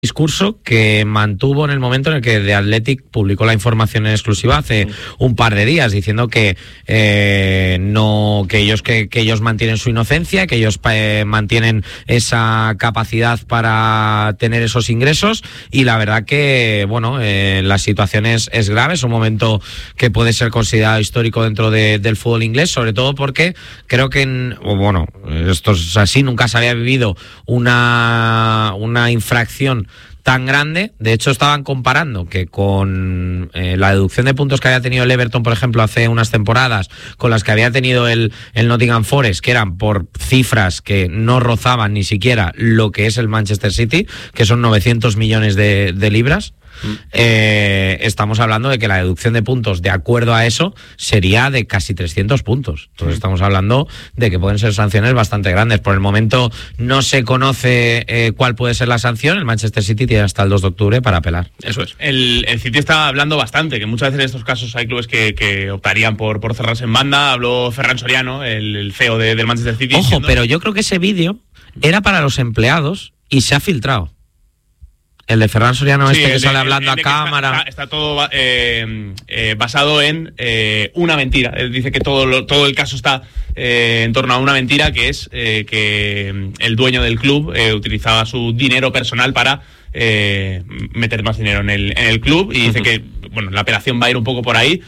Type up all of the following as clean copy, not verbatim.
discurso que mantuvo en el momento en el que The Athletic publicó la información en exclusiva hace un par de días, diciendo que ellos mantienen su inocencia, que ellos mantienen esa capacidad para tener esos ingresos, y la verdad que la situación es grave, es un momento que puede ser considerado histórico dentro del fútbol inglés, sobre todo porque creo que esto es así, nunca se había vivido una infracción tan grande. De hecho, estaban comparando que con la deducción de puntos que había tenido el Everton, por ejemplo, hace unas temporadas, con las que había tenido el Nottingham Forest, que eran por cifras que no rozaban ni siquiera lo que es el Manchester City, que son 900 millones de libras. Estamos hablando de que la deducción de puntos, de acuerdo a eso, sería de casi 300 puntos. Entonces estamos hablando de que pueden ser sanciones bastante grandes. Por el momento no se conoce cuál puede ser la sanción. El Manchester City tiene hasta el 2 de octubre para apelar. Eso es. El City está hablando bastante, que muchas veces en estos casos hay clubes que optarían por cerrarse en banda. Habló Ferran Soriano, el CEO del Manchester City. Ojo, pero yo creo que ese vídeo era para los empleados y se ha filtrado. El de Ferran Soriano, que sale hablando a cámara. Está todo basado en una mentira. Él dice que todo el caso está en torno a una mentira, que es que el dueño del club utilizaba su dinero personal para meter más dinero en el club, y dice que la apelación va a ir un poco por ahí.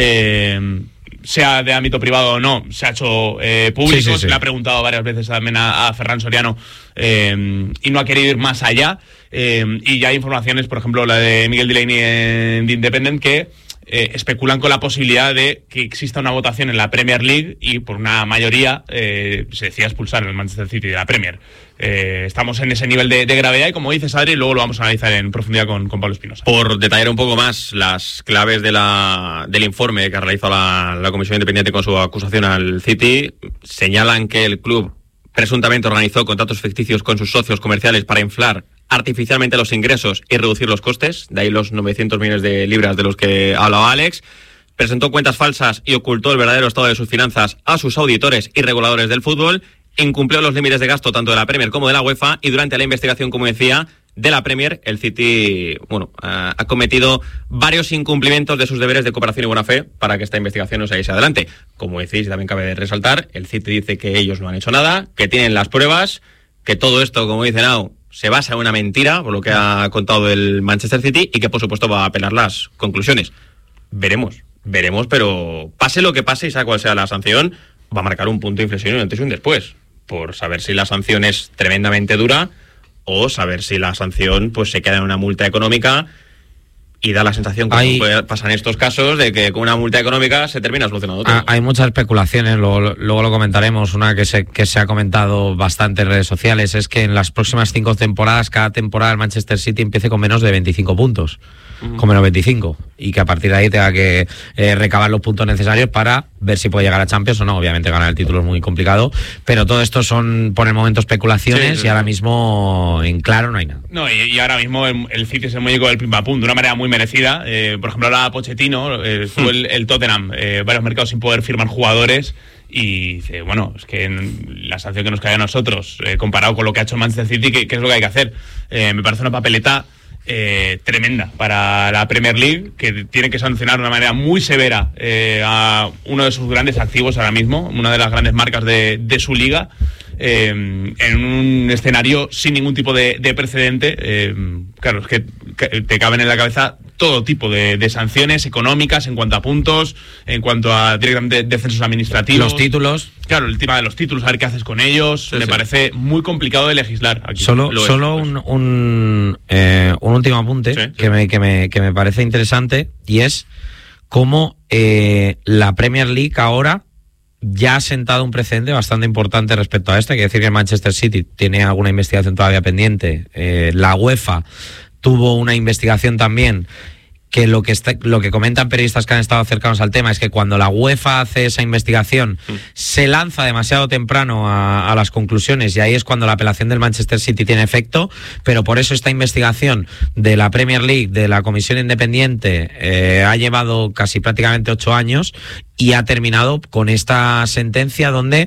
Sea de ámbito privado o no, se ha hecho público. Sí. Se le ha preguntado varias veces también a Ferran Soriano y no ha querido ir más allá. Y ya hay informaciones, por ejemplo, la de Miguel Delaney en The Independent, que especulan con la posibilidad de que exista una votación en la Premier League y por una mayoría se decida expulsar el Manchester City de la Premier. Estamos en ese nivel de gravedad, y como dices, Adri, luego lo vamos a analizar en profundidad con Pablo Espinosa. Por detallar un poco más las claves del informe que ha realizado la Comisión Independiente con su acusación al City, señalan que el club presuntamente organizó contratos ficticios con sus socios comerciales para inflar artificialmente los ingresos y reducir los costes, de ahí los 900 millones de libras de los que hablaba Alex. Presentó cuentas falsas y ocultó el verdadero estado de sus finanzas a sus auditores y reguladores del fútbol. Incumplió los límites de gasto tanto de la Premier como de la UEFA, y durante la investigación, como decía, de la Premier, el City ha cometido varios incumplimientos de sus deberes de cooperación y buena fe para que esta investigación no se lleve adelante. Como decís, y también cabe resaltar, el City dice que ellos no han hecho nada, que tienen las pruebas, que todo esto, como dice Nau, se basa en una mentira, por lo que ha contado el Manchester City, y que por supuesto va a apelar las conclusiones. Veremos, pero pase lo que pase y sea cual sea la sanción, va a marcar un punto de inflexión y un antes y un después, por saber si la sanción es tremendamente dura o saber si la sanción pues se queda en una multa económica. Y da la sensación, como puede pasar en estos casos, de que con una multa económica se termina solucionando todo. Hay muchas especulaciones, luego lo comentaremos. Una que se ha comentado bastante en redes sociales es que en las próximas 5 temporadas, cada temporada el Manchester City empiece con menos de 25 puntos, con menos 25, y que a partir de ahí tenga que recabar los puntos necesarios para ver si puede llegar a Champions o no. Obviamente ganar el título es muy complicado, pero todo esto son por el momento especulaciones, sí. Y ahora mismo en claro no hay nada. No, y ahora mismo el City es el muñeco del pim pam pum de una manera muy merecida. Por ejemplo, ahora Pochettino estuvo el Tottenham varios mercados sin poder firmar jugadores, y dice, es que la sanción que nos cae a nosotros, comparado con lo que ha hecho el Manchester City, ¿qué es lo que hay que hacer? Me parece una papeleta tremenda para la Premier League, que tiene que sancionar de una manera muy severa a uno de sus grandes activos ahora mismo, una de las grandes marcas de su liga, en un escenario sin ningún tipo de precedente. Claro, es que te caben en la cabeza todo tipo de sanciones económicas en cuanto a puntos, en cuanto a directamente descensos administrativos. Los títulos. Claro, el tema de los títulos, a ver qué haces con ellos. Me parece muy complicado de legislar aquí. Solo un último apunte que me parece interesante, y es cómo la Premier League ahora ya ha sentado un precedente bastante importante respecto a esto. Hay que decir que el Manchester City tiene alguna investigación todavía pendiente. La UEFA tuvo una investigación también, que lo que comentan periodistas que han estado cercanos al tema es que cuando la UEFA hace esa investigación se lanza demasiado temprano a las conclusiones, y ahí es cuando la apelación del Manchester City tiene efecto. Pero por eso esta investigación de la Premier League, de la Comisión Independiente, ha llevado casi prácticamente 8 años, y ha terminado con esta sentencia donde,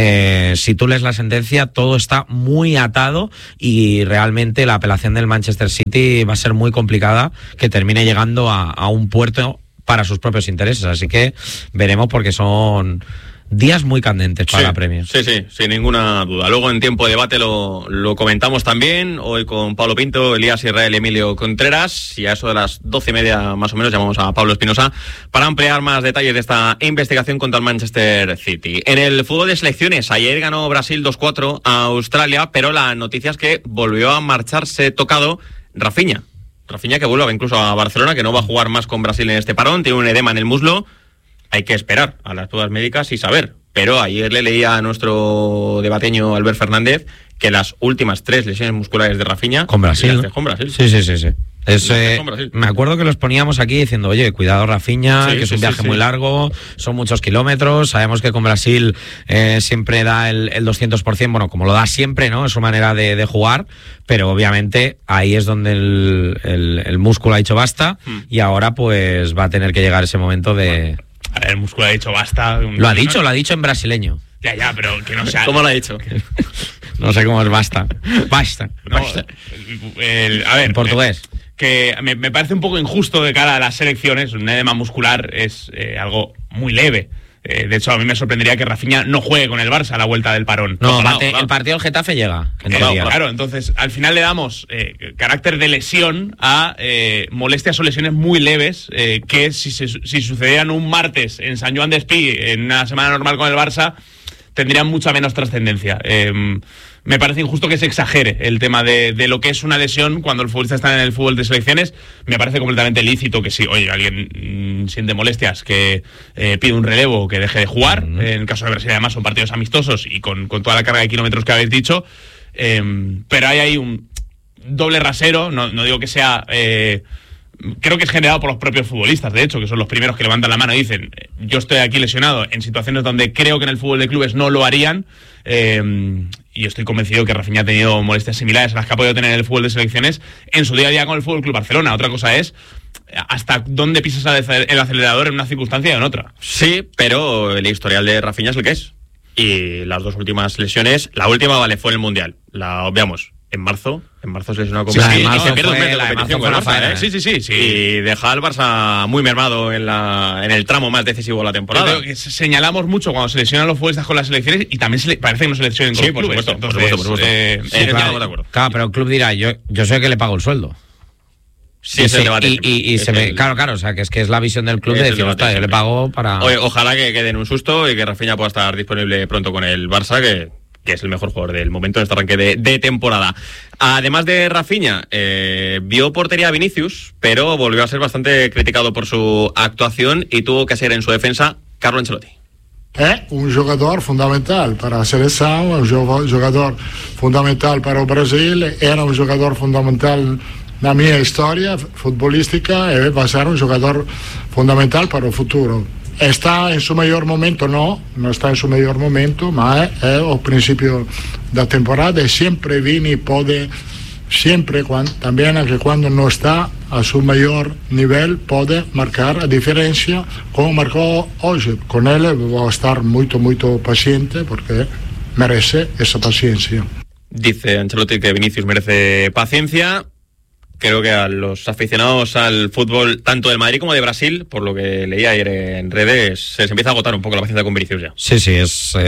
si tú lees la sentencia, todo está muy atado y realmente la apelación del Manchester City va a ser muy complicada que termine llegando a un puerto para sus propios intereses. Así que veremos, porque son días muy candentes para la Premier. Sí, sin ninguna duda. Luego en tiempo de debate lo comentamos también, hoy con Pablo Pinto, Elías Israel y Emilio Contreras, y a eso de las 12:30 más o menos llamamos a Pablo Espinosa para ampliar más detalles de esta investigación contra el Manchester City. En el fútbol de selecciones, ayer ganó Brasil 2-4 a Australia, pero la noticia es que volvió a marcharse tocado Rafinha, que vuelve incluso a Barcelona, que no va a jugar más con Brasil en este parón, tiene un edema en el muslo. Hay que esperar a las pruebas médicas y saber. Pero ayer le leía a nuestro debateño Albert Fernández que las últimas 3 lesiones musculares de Rafinha con Brasil. Con Brasil. Sí. Me acuerdo que los poníamos aquí diciendo, oye, cuidado Rafinha, que es un viaje muy largo, son muchos kilómetros, sabemos que con Brasil siempre da el 200%, bueno, como lo da siempre, ¿no? Es su manera de jugar, pero obviamente ahí es donde el músculo ha dicho basta y ahora pues va a tener que llegar ese momento de... A ver, el músculo ha dicho basta. Lo ha dicho en brasileño. Ya, pero que no sea... ¿Cómo lo ha dicho? No sé cómo es basta. Basta. No, basta. A ver, en portugués. Que me parece un poco injusto de cara a las selecciones. Un edema muscular es algo muy leve. De hecho, a mí me sorprendería que Rafinha no juegue con el Barça a la vuelta del parón. No, el partido del Getafe llega. Claro, entonces al final le damos carácter de lesión a molestias o lesiones muy leves que si sucedieran un martes en San Joan d'Espí, en una semana normal con el Barça, tendrían mucha menos trascendencia. Me parece injusto que se exagere el tema de lo que es una lesión cuando el futbolista está en el fútbol de selecciones. Me parece completamente lícito que si, oye, alguien siente molestias, que pide un relevo, que deje de jugar. En el caso de Brasil, además, son partidos amistosos y con toda la carga de kilómetros que habéis dicho. Pero hay ahí un doble rasero, no digo que sea... creo que es generado por los propios futbolistas, de hecho, que son los primeros que levantan la mano y dicen, yo estoy aquí lesionado en situaciones donde creo que en el fútbol de clubes no lo harían, y estoy convencido que Rafinha ha tenido molestias similares a las que ha podido tener en el fútbol de selecciones en su día a día con el Fútbol Club Barcelona. Otra cosa es hasta dónde pisas el acelerador en una circunstancia y en otra. Sí, pero el historial de Rafinha es el que es. Y las 2 últimas lesiones, la última, fue en el Mundial, la obviamos. En marzo se lesionó con Brasil. Se pierde un mes de competición con el Barça, Sí. Y deja al Barça muy mermado en el tramo más decisivo de la temporada. Creo que señalamos mucho cuando se lesionan los futbolistas con las selecciones y también parece que no se lesionen con los clubes. Por supuesto. Claro, pero el club dirá, yo soy el que le pago el sueldo. Sí, es el debate. Claro, o sea, que es la visión del club de decir, yo le pago para... Ojalá que den un susto y que Rafinha pueda estar disponible pronto con el Barça, que es el mejor jugador del momento en este arranque de temporada. Además de Rafinha, vio portería a Vinicius, pero volvió a ser bastante criticado por su actuación y tuvo que ser en su defensa Carlo Ancelotti. È un giocatore fondamentale per la selezione, un giocatore fondamentale per il Brasile, era un giocatore fondamentale nella mia storia futbolistica e va a essere un giocatore fondamentale per il futuro. ¿Está en su mejor momento? No está en su mejor momento, ma es al principio de la temporada y siempre Vini puede, también anche cuando no está a su mayor nivel, puede marcar a diferencia como marcó hoy. Con él voy a estar muy paciente porque merece esa paciencia. Dice Ancelotti que Vinicius merece paciencia. Creo que a los aficionados al fútbol, tanto del Madrid como de Brasil, por lo que leía ayer en redes, se les empieza a agotar un poco la paciencia con Vinicius ya. Sí,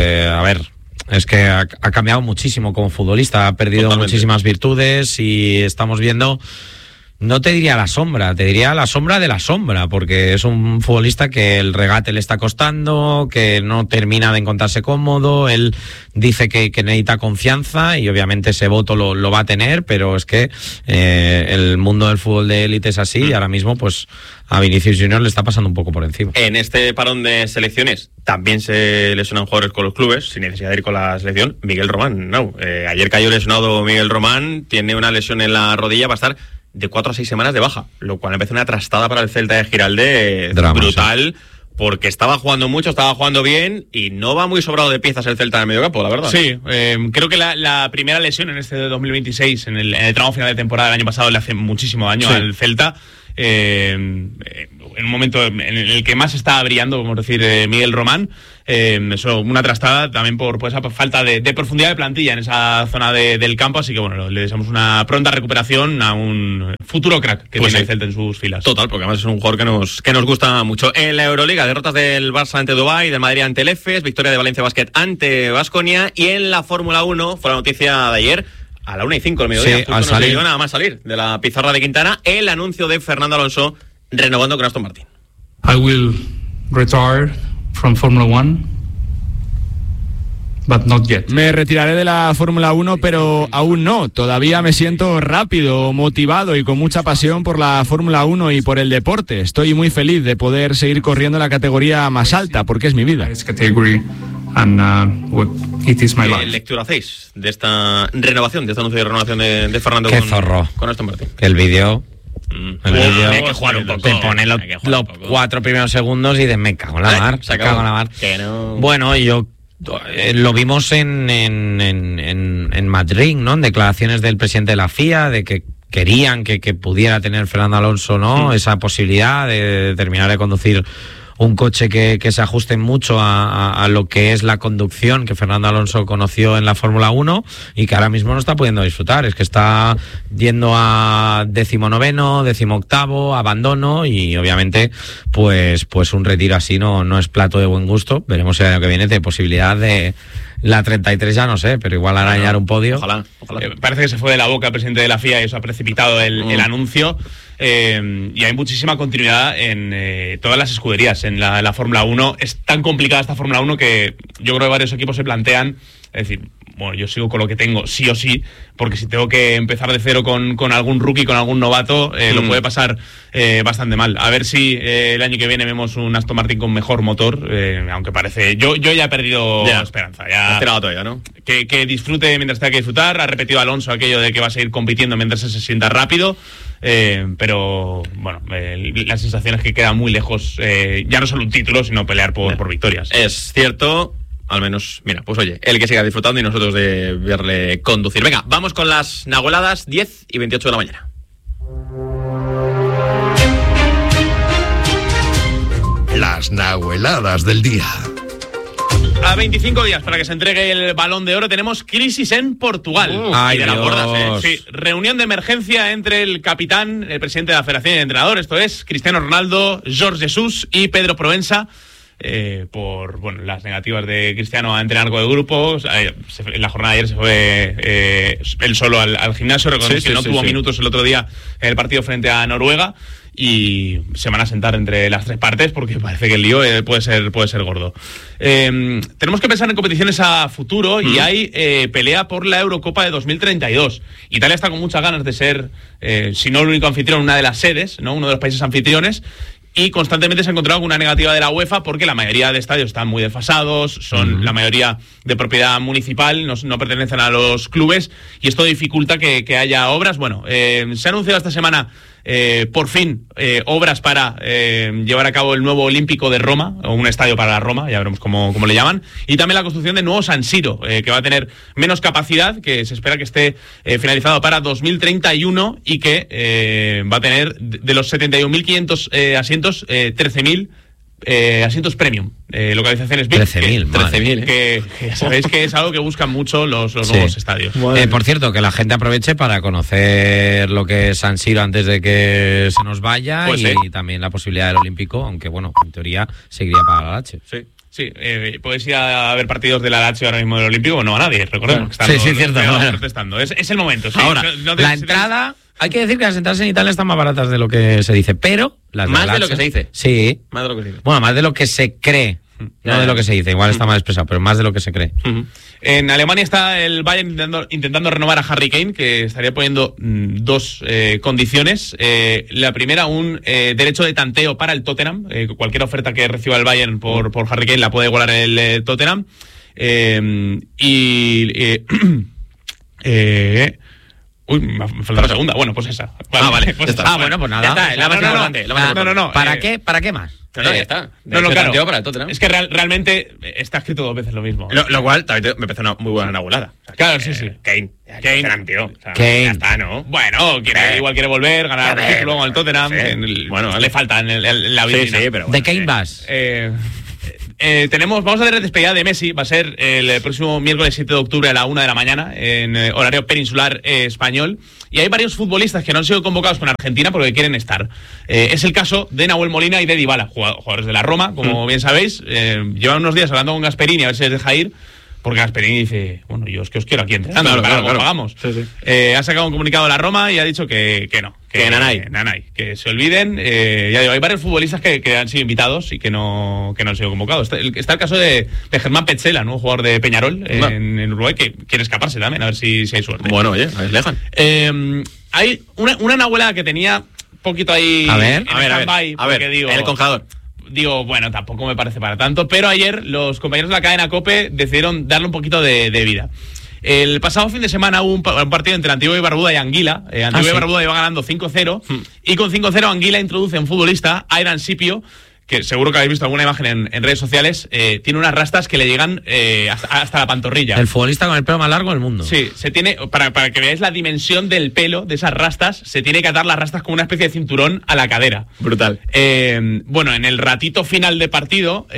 es que ha cambiado muchísimo como futbolista, ha perdido muchísimas virtudes y estamos viendo... No te diría la sombra, te diría la sombra de la sombra, porque es un futbolista que el regate le está costando, que no termina de encontrarse cómodo, él dice que necesita confianza y obviamente ese voto lo va a tener, pero es que el mundo del fútbol de élite es así y ahora mismo pues a Vinicius Junior le está pasando un poco por encima. En este parón de selecciones también se lesionan jugadores con los clubes, sin necesidad de ir con la selección. Miguel Román, ayer cayó lesionado Miguel Román, tiene una lesión en la rodilla, va a estar de 4 a 6 semanas de baja, lo cual empezó una trastada para el Celta de Giralde brutal, porque estaba jugando mucho, estaba jugando bien y no va muy sobrado de piezas el Celta en el mediocampo, la verdad. Sí, creo que la primera lesión en este de 2026, en el tramo final de temporada del año pasado, le hace muchísimo daño al Celta. en un momento en el que más está brillando, como decir, Miguel Román. Eso, una trastada también por esa falta de profundidad de plantilla en esa zona del campo, así que bueno, le deseamos una pronta recuperación a un futuro crack que tiene el Celta en sus filas. Total, porque además es un jugador que nos gusta mucho. En la Euroliga, derrotas del Barça ante Dubái, del Madrid ante el EFES, victoria de Valencia Basket ante Baskonia, y en la Fórmula 1 fue la noticia de ayer, a la 1:05 del mediodía, justo no se llegó nada más salir de la pizarra de Quintana, el anuncio de Fernando Alonso renovando con Aston Martin. I will retire from Formula 1, but not yet. Me retiraré de la Fórmula 1, pero aún no. Todavía me siento rápido, motivado y con mucha pasión por la Fórmula 1 y por el deporte. Estoy muy feliz de poder seguir corriendo en la categoría más alta, porque es mi vida. It is my life. ¿Qué lectura hacéis de esta renovación, de este anuncio de renovación de Fernando con Aston Martin? El vídeo... El vídeo hay que jugar un poco, te pone los 4 primeros segundos y de me cago en la mar. Se cago en la mar. Que no. Bueno, yo lo vimos en Madrid, ¿no? En declaraciones del presidente de la FIA, de que querían que pudiera tener Fernando Alonso, ¿no? Esa posibilidad de terminar de conducir un coche que se ajuste mucho a lo que es la conducción que Fernando Alonso conoció en la Fórmula 1 y que ahora mismo no está pudiendo disfrutar. Es que está yendo a 19º, 18º, abandono, y obviamente pues un retiro así no es plato de buen gusto. Veremos el año que viene de posibilidad de la 33, ya no sé, pero igual arañar un podio. Ojalá. Parece que se fue de la boca el presidente de la FIA y eso ha precipitado el anuncio. Y hay muchísima continuidad en todas las escuderías en la Fórmula 1. Es tan complicada esta Fórmula 1 que yo creo que varios equipos se plantean, es decir, bueno, yo sigo con lo que tengo, sí o sí, porque si tengo que empezar de cero con algún rookie, con algún novato, lo puede pasar bastante mal. A ver si el año que viene vemos un Aston Martin con mejor motor, aunque parece... Yo ya he perdido esperanza. Ya todavía, ¿no? Que disfrute mientras tenga que disfrutar. Ha repetido Alonso aquello de que va a seguir compitiendo mientras se sienta rápido. Pero bueno, la sensación es que queda muy lejos, ya no solo un título, sino pelear por victorias. Es cierto, al menos, mira, pues oye, el que siga disfrutando y nosotros de verle conducir. Venga, vamos con las nahueladas, 10:28 de la mañana. Las nahueladas del día. A 25 días para que se entregue el Balón de Oro tenemos crisis en Portugal. Ay, de las Dios. gordas, Sí, reunión de emergencia entre el capitán, el presidente de la Federación y el entrenador, esto es Cristiano Ronaldo, Jorge Jesus y Pedro Proença, por las negativas de Cristiano a entrenar con el grupo. En la jornada de ayer se fue él solo al gimnasio, recordemos que no tuvo minutos el otro día en el partido frente a Noruega. Y se van a sentar entre las tres partes porque parece que el lío puede ser gordo. Tenemos que pensar en competiciones a futuro y hay pelea por la Eurocopa de 2032. Italia está con muchas ganas de ser, si no el único anfitrión, una de las sedes, ¿no? Uno de los países anfitriones. Y constantemente se ha encontrado con una negativa de la UEFA porque la mayoría de estadios están muy desfasados, son la mayoría de propiedad municipal, no pertenecen a los clubes, y esto dificulta que haya obras. Bueno, se ha anunciado esta semana por fin obras para llevar a cabo el nuevo Olímpico de Roma, o un estadio para la Roma, ya veremos cómo le llaman, y también la construcción de nuevo San Siro, que va a tener menos capacidad, que se espera que esté finalizado para 2031 y que va a tener de los 71.500 asientos, 13.000 asientos premium, localizaciones VIP. 13.000, que ya sabéis que es algo que buscan mucho los nuevos estadios. Por cierto, que la gente aproveche para conocer lo que es San Siro antes de que se nos vaya, pues y también la posibilidad del Olímpico, aunque bueno, en teoría seguiría para la Lazio. Sí, puedes ir a ver partidos de la Lazio ahora mismo del Olímpico, no va nadie, recordemos que están cierto, protestando. Es el momento. Sí. Ahora, la entrada... Hay que decir que las entradas en Italia están más baratas de lo que se dice, pero... ¿Más de lo que se dice? Sí. Más de lo que se dice. Bueno, más de lo que se cree. No de lo que se dice, igual está mal expresado, pero más de lo que se cree. En Alemania está el Bayern intentando renovar a Harry Kane, que estaría poniendo dos condiciones. La primera, un derecho de tanteo para el Tottenham. Cualquier oferta que reciba el Bayern por Harry Kane la puede igualar el Tottenham. Uy, me falta la segunda. Bueno, pues esa. Vale. Pues vale. Bueno, pues nada. Ya está, la más importante. No. ¿Para qué más? No, ya está. Claro. Para el Tottenham. Es que realmente está escrito 2 veces lo mismo. Lo cual también me parece una muy buena nahuelada. O sea, claro, sí. Kane, tío. O sea, Kane. Ya está, ¿no? Bueno, igual quiere volver, ganar el título con el Tottenham. Bueno, le falta en la vitrina. Sí, pero bueno, ¿De Kane vas? Vamos a tener despedida de Messi. Va a ser el próximo miércoles 7 de octubre a la 1 de la mañana en horario peninsular español. Y hay varios futbolistas que no han sido convocados con Argentina porque quieren estar. Es el caso de Nahuel Molina y de Dybala, jugadores de la Roma, como bien sabéis. Llevan unos días hablando con Gasperini a ver si les deja ir. Porque Gasperini dice, bueno, yo es que os quiero aquí entrenando, claro. Pagamos. Sí. Ha sacado un comunicado de la Roma y ha dicho que no. Que nanay. Que se olviden. Ya digo, hay varios futbolistas que han sido invitados y que no han sido convocados. Está el caso de Germán Petzela, ¿no? Jugador de Peñarol en Uruguay, que quiere escaparse también, a ver si hay suerte. Bueno, oye, a ver, dejan. Hay una nahuelada que tenía un poquito ahí. A ver, digo, el congelador. Digo, bueno, tampoco me parece para tanto, pero ayer los compañeros de la cadena COPE decidieron darle un poquito de vida. El pasado fin de semana hubo un partido entre Antigua y Barbuda y Anguila. Antigua y Barbuda iba ganando 5-0 y con 5-0 Anguila introduce a un futbolista, Aidan Scipio, que seguro que habéis visto alguna imagen en redes sociales. Tiene unas rastas que le llegan hasta la pantorrilla. El futbolista con el pelo más largo del mundo. Sí, se tiene, para que veáis la dimensión del pelo de esas rastas, se tiene que atar las rastas como una especie de cinturón a la cadera. Brutal. Bueno, en el ratito final de partido,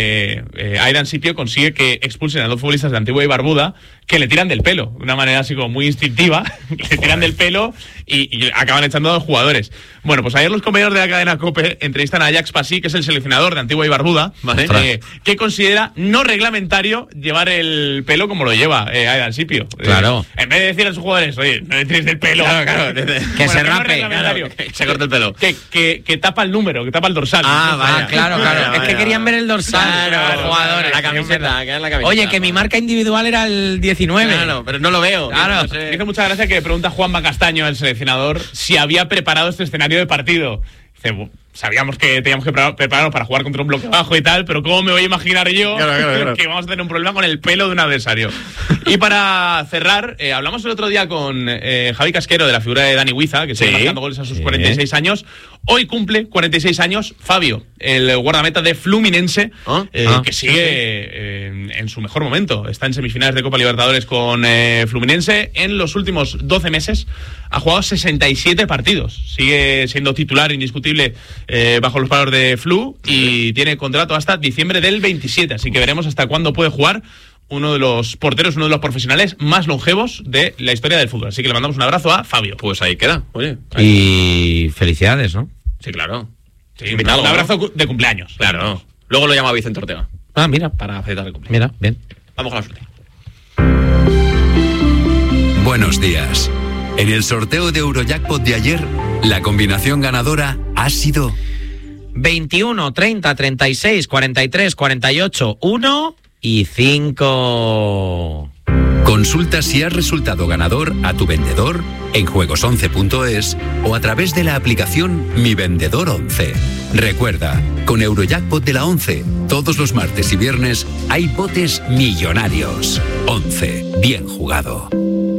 Aidan Scipio consigue que expulsen a 2 futbolistas de Antigua y Barbuda que le tiran del pelo, de una manera así como muy instintiva. Le tiran del pelo y acaban echando a 2 jugadores. Bueno, pues ayer los compañeros de la cadena COPE entrevistan a Ajax Pasí, que es el seleccionador de Antigua y Barbuda, que considera no reglamentario llevar el pelo como lo lleva Aidan Scipio. Claro. En vez de decir a sus jugadores, oye, no le tires del pelo. Claro. Que se rape. Que se corte el pelo. Que tapa el número, que tapa el dorsal. Claro. Es que querían ver el dorsal. Claro, los jugadores. La camiseta. Oye, que mi marca individual era el 19. Claro, pero no lo veo. Claro. No sé. Me hizo mucha gracia que pregunta Juanma Castaño, el seleccionador, si había preparado este escenario de partido. Dice, sabíamos que teníamos que prepararnos para jugar contra un bloque bajo y tal, pero ¿cómo me voy a imaginar yo que vamos a tener un problema con el pelo de un adversario? Y para cerrar, hablamos el otro día con Javi Casquero de la figura de Dani Huiza, que sigue marcando goles a sus 46 años. Hoy cumple 46 años Fabio, el guardameta de Fluminense, que sigue en su mejor momento. Está en semifinales de Copa Libertadores con Fluminense. En los últimos 12 meses ha jugado 67 partidos. Sigue siendo titular indiscutible bajo los palos de Flu y tiene contrato hasta diciembre del 27. Así que veremos hasta cuándo puede jugar uno de los porteros, uno de los profesionales más longevos de la historia del fútbol. Así que le mandamos un abrazo a Fabio. Pues ahí queda. Oye. Y felicidades, ¿no? Sí, claro. Sí, un abrazo de cumpleaños. Claro. Luego lo llama Vicente Ortega. Mira. Para felicitar el cumpleaños. Mira, bien. Vamos con la suerte. Buenos días. En el sorteo de Eurojackpot de ayer, la combinación ganadora ha sido 21, 30, 36, 43, 48, 1 y 5. Consulta si has resultado ganador a tu vendedor en juegos11.es o a través de la aplicación Mi Vendedor 11. Recuerda, con Eurojackpot de la 11, todos los martes y viernes hay botes millonarios. 11. Bien jugado.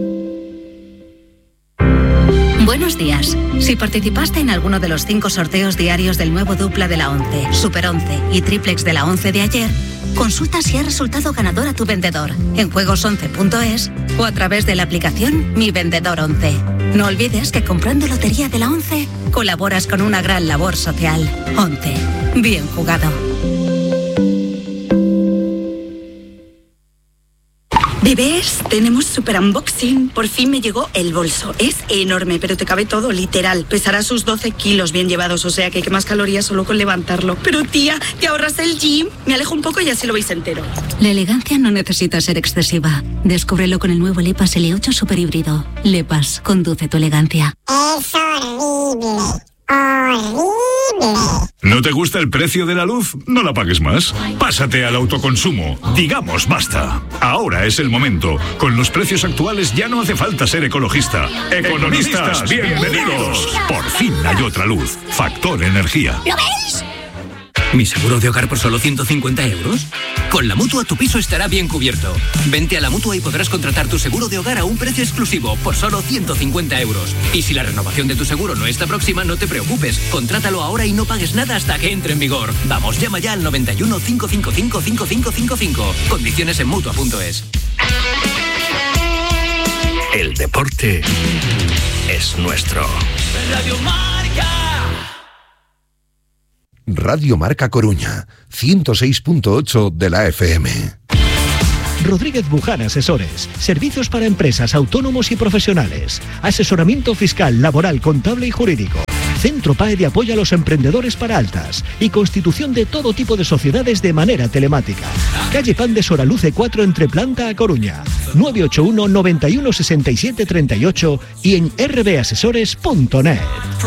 Buenos días. Si participaste en alguno de los 5 sorteos diarios del nuevo dupla de la 11, Super 11 y triplex de la 11 de ayer, consulta si ha resultado ganador a tu vendedor en juegos11.es o a través de la aplicación Mi Vendedor 11. No olvides que comprando lotería de la 11 colaboras con una gran labor social. 11. Bien jugado. Bebés, tenemos super unboxing. Por fin me llegó el bolso. Es enorme, pero te cabe todo, literal. Pesará sus 12 kilos bien llevados, o sea que quemas calorías solo con levantarlo. Pero tía, ¿te ahorras el gym? Me alejo un poco y así lo veis entero. La elegancia no necesita ser excesiva. Descúbrelo con el nuevo Lepas L8 Super Híbrido. Lepas, conduce tu elegancia. Es horrible. Horrible. ¿No te gusta el precio de la luz? No la pagues más. Pásate al autoconsumo. Digamos basta. Ahora es el momento. Con los precios actuales ya no hace falta ser ecologista. Economistas, bienvenidos. Por fin hay otra luz. Factor Energía. ¿Lo veis? ¿Mi seguro de hogar por solo 150 euros? Con la Mutua tu piso estará bien cubierto. Vente a la Mutua y podrás contratar tu seguro de hogar a un precio exclusivo por solo 150 euros. Y si la renovación de tu seguro no está próxima, no te preocupes. Contrátalo ahora y no pagues nada hasta que entre en vigor. Vamos, llama ya al 91 555 5555. Condiciones en Mutua.es. El deporte es nuestro. Radio Marca. Radio Marca Coruña, 106.8 de la FM. Rodríguez Buján Asesores. Servicios para empresas, autónomos y profesionales. Asesoramiento fiscal, laboral, contable y jurídico. Centro PAE de apoyo a los emprendedores para altas y constitución de todo tipo de sociedades de manera telemática. Calle Pan de Soraluce 4 entre Planta a Coruña. 981 91 67 38 y en rbasesores.net.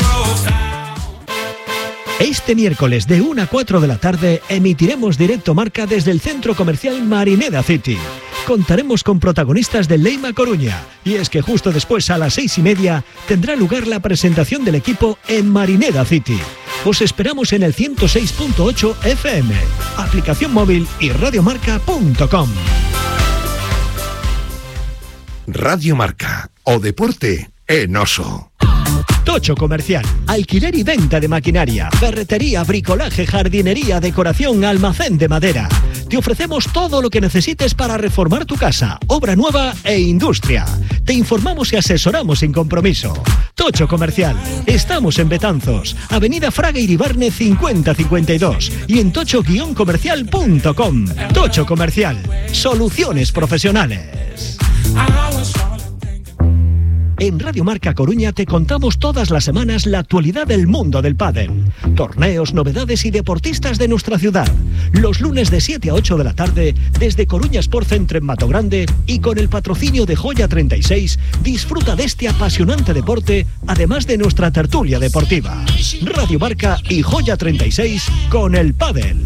Este miércoles de 1 a 4 de la tarde emitiremos directo Marca desde el centro comercial Marineda City. Contaremos con protagonistas de Leima Coruña y es que justo después a las 6:30 tendrá lugar la presentación del equipo en Marineda City. Os esperamos en el 106.8 FM, aplicación móvil y radiomarca.com. Radio Marca, o deporte en Oso. Tocho Comercial, alquiler y venta de maquinaria, ferretería, bricolaje, jardinería, decoración, almacén de madera. Te ofrecemos todo lo que necesites para reformar tu casa, obra nueva e industria. Te informamos y asesoramos sin compromiso. Tocho Comercial, estamos en Betanzos, Avenida Fraga Iribarne 5052 y en tocho-comercial.com. Tocho Comercial, soluciones profesionales. En Radio Marca Coruña te contamos todas las semanas la actualidad del mundo del pádel. Torneos, novedades y deportistas de nuestra ciudad. Los lunes de 7 a 8 de la tarde, desde Coruña Sport Centre en Matogrande y con el patrocinio de Joya 36, disfruta de este apasionante deporte, además de nuestra tertulia deportiva. Radio Marca y Joya 36 con el pádel.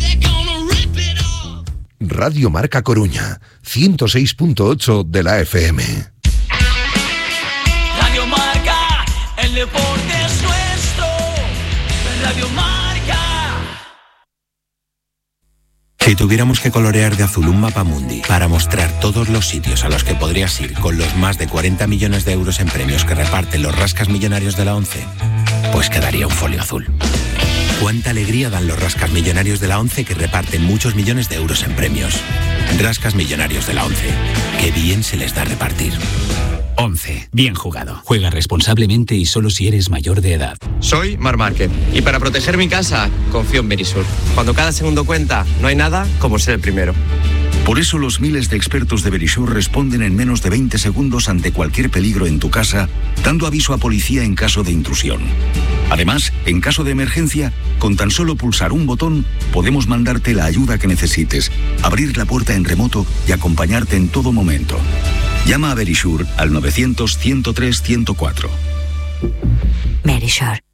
Radio Marca Coruña, 106.8 de la FM. Radio Marca, el deporte es nuestro. Radio Marca. Si tuviéramos que colorear de azul un mapa mundi para mostrar todos los sitios a los que podrías ir con los más de 40 millones de euros en premios que reparten los rascas millonarios de la ONCE, pues quedaría un folio azul. Cuánta alegría dan los rascas millonarios de la ONCE que reparten muchos millones de euros en premios. Rascas millonarios de la ONCE. Qué bien se les da repartir. 11. Bien jugado. Juega responsablemente y solo si eres mayor de edad. Soy Marc Márquez y para proteger mi casa confío en Verisur. Cuando cada segundo cuenta, no hay nada como ser el primero. Por eso los miles de expertos de Verisur responden en menos de 20 segundos ante cualquier peligro en tu casa, dando aviso a policía en caso de intrusión. Además, en caso de emergencia, con tan solo pulsar un botón, podemos mandarte la ayuda que necesites, abrir la puerta en remoto y acompañarte en todo momento. Llama a Verisur al 900-103-104. Verisur.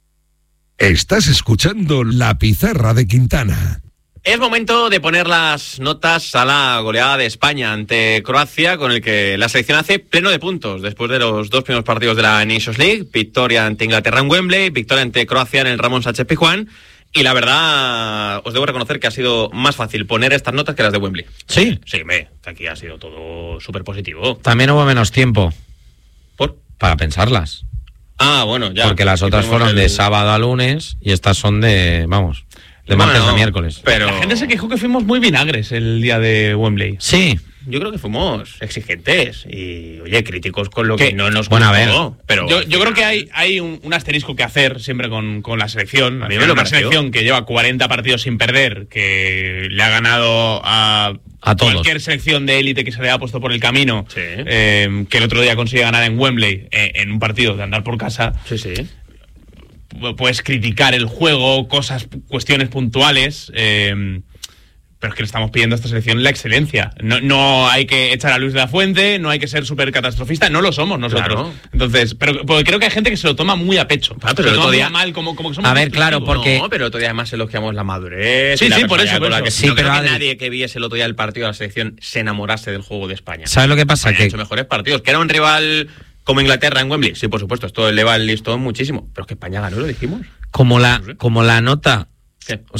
Estás escuchando La Pizarra de Quintana. Es momento de poner las notas a la goleada de España ante Croacia, con el que la selección hace pleno de puntos después de los dos primeros partidos de la Nations League. Victoria ante Inglaterra en Wembley, victoria ante Croacia en el Ramón Sánchez Pizjuán. Y la verdad, os debo reconocer que ha sido más fácil poner estas notas que las de Wembley. ¿Sí? Sí, aquí ha sido todo súper positivo. También hubo menos tiempo. ¿Por? Para pensarlas. Ah, bueno, ya. Porque las otras fueron de sábado a lunes y estas son de, vamos, de martes a miércoles. Pero la gente se quejó que fuimos muy vinagres el día de Wembley. Sí. Yo creo que fuimos exigentes y, oye, críticos con lo que no nos gustó. Bueno, a ver, pero yo creo que hay un asterisco que hacer siempre con la selección. A mí me lo pareció. Una selección que lleva 40 partidos sin perder, que le ha ganado a cualquier selección de élite que se le haya puesto por el camino, sí. Que el otro día consigue ganar en Wembley en un partido de andar por casa. Sí, sí. Puedes criticar el juego, cuestiones puntuales, pero es que le estamos pidiendo a esta selección la excelencia. No hay que echar a Luis de la Fuente, no hay que ser súper catastrofista, no lo somos nosotros. Claro. Entonces, pero creo que hay gente que se lo toma muy a pecho. Pero el otro día mal, como que somos. A ver, claro, porque no, pero el otro día además elogiamos la madurez. Sí, y la sí, por eso. Sí, no pero creo que nadie que viese el otro día el partido de la selección se enamorase del juego de España. ¿Sabes lo que pasa? España ha hecho mejores partidos. Que era un rival como Inglaterra en Wembley. Sí, por supuesto, esto eleva el listón muchísimo. Pero es que España ganó, lo dijimos. Como la nota. ¿Qué? O sea,